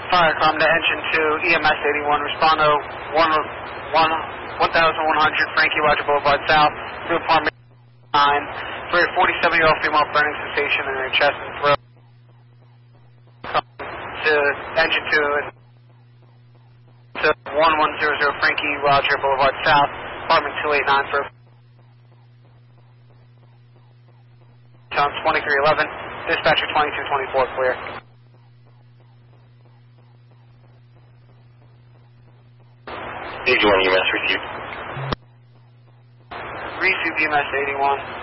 Firecom to engine 2, EMS 81, respond to 1100 Frankie Roger Boulevard South, through apartment 9, for a 47-year-old female burning sensation in her chest and throat. To engine 2 to 1100 Frankie Roger Boulevard South, apartment 289 for Town 2311, dispatcher 2224 clear. Stage 1 EMS received. Received EMS 81.